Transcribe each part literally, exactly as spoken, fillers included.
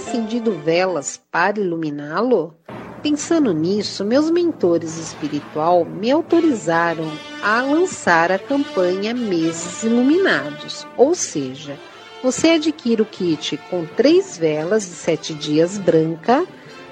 acendido velas para iluminá-lo? Pensando nisso, meus mentores espiritual me autorizaram a lançar a campanha Meses Iluminados, ou seja, você adquire o kit com três velas de sete dias branca,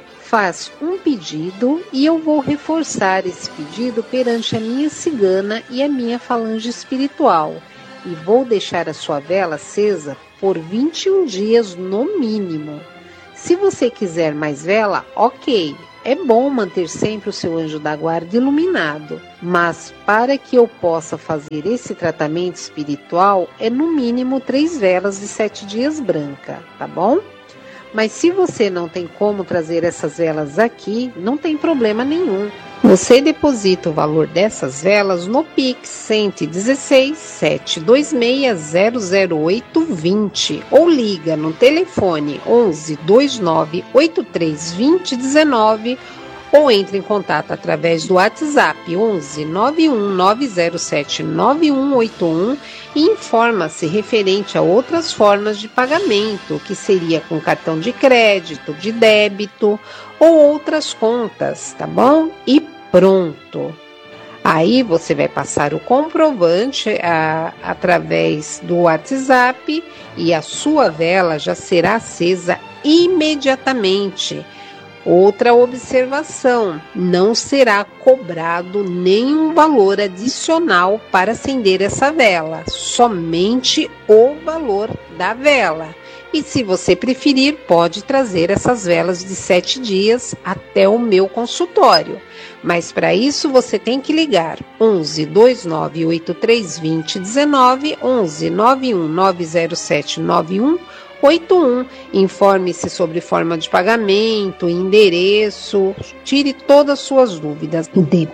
faz um pedido e eu vou reforçar esse pedido perante a minha cigana e a minha falange espiritual e vou deixar a sua vela acesa por vinte e um dias no mínimo. Se você quiser mais vela, ok. É bom manter sempre o seu anjo da guarda iluminado, mas para que eu possa fazer esse tratamento espiritual, é no mínimo três velas de sete dias branca, tá bom? Mas se você não tem como trazer essas velas aqui, não tem problema nenhum. Você deposita o valor dessas velas no Pix cento e dezesseis, sete dois seis, zero zero oito dois zero ou liga no telefone onze, vinte e nove, oitenta e três, vinte, dezenove ou entre em contato através do WhatsApp onze, nove um nove zero sete, nove um oito um e informa-se referente a outras formas de pagamento, que seria com cartão de crédito, de débito ou outras contas, tá bom? E pronto! Aí você vai passar o comprovante a, através do WhatsApp e a sua vela já será acesa imediatamente. Outra observação, não será cobrado nenhum valor adicional para acender essa vela, somente o valor da vela. E se você preferir, pode trazer essas velas de sete dias até o meu consultório. Mas para isso você tem que ligar onze, vinte e nove, oitenta e três, vinte, dezenove, onze, nove um nove zero sete, nove um oito um. Informe-se sobre forma de pagamento, endereço, tire todas as suas dúvidas,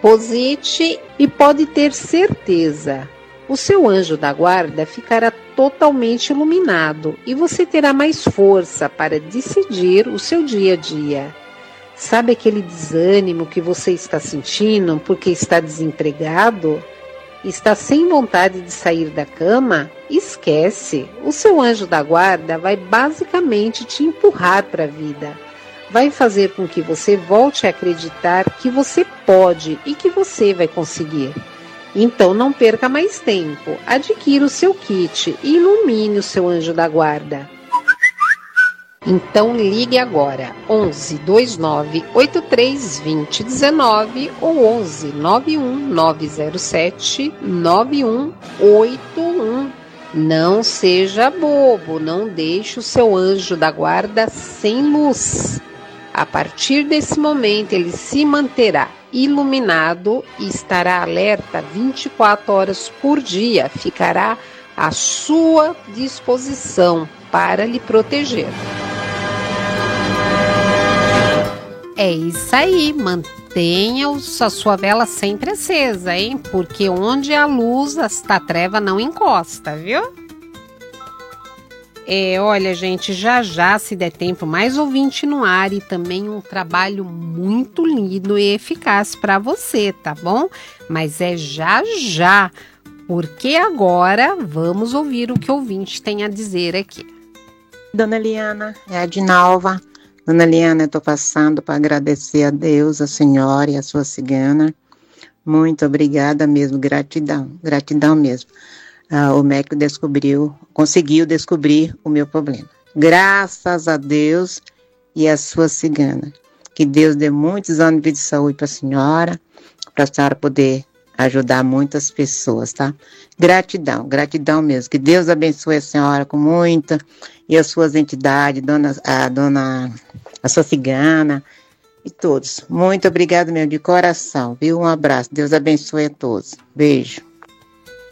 deposite e pode ter certeza, o seu anjo da guarda ficará totalmente iluminado e você terá mais força para decidir o seu dia a dia. Sabe aquele desânimo que você está sentindo porque está desempregado? Está sem vontade de sair da cama? Esquece! O seu anjo da guarda vai basicamente te empurrar para a vida. Vai fazer com que você volte a acreditar que você pode e que você vai conseguir. Então não perca mais tempo. Adquira o seu kit e ilumine o seu anjo da guarda. Então ligue agora onze, vinte e nove, oitenta e três, vinte, dezenove ou onze, nove um nove zero sete, nove um oito um. Não seja bobo, não deixe o seu anjo da guarda sem luz. A partir desse momento ele se manterá iluminado e estará alerta vinte e quatro horas por dia, ficará à sua disposição para lhe proteger. É isso aí, mantenha a sua vela sempre acesa, hein? Porque onde a luz, a treva não encosta, viu? É, olha, gente, já já, se der tempo, mais ouvinte no ar e também um trabalho muito lindo e eficaz para você, tá bom? Mas é já já, porque agora vamos ouvir o que o ouvinte tem a dizer aqui. Dona Eliana, é a Dinalva. Dona Eliana, eu estou passando para agradecer a Deus, a senhora e a sua cigana. Muito obrigada mesmo, gratidão, gratidão mesmo. Ah, o médico descobriu, conseguiu descobrir o meu problema. Graças a Deus e a sua cigana. Que Deus dê muitos anos de vida e saúde para a senhora, para a senhora poder ajudar muitas pessoas, tá? Gratidão, gratidão mesmo. Que Deus abençoe a senhora com muita, e as suas entidades, dona, a dona, a sua cigana e todos. Muito obrigado mesmo, de coração, viu? Um abraço. Deus abençoe a todos. Beijo.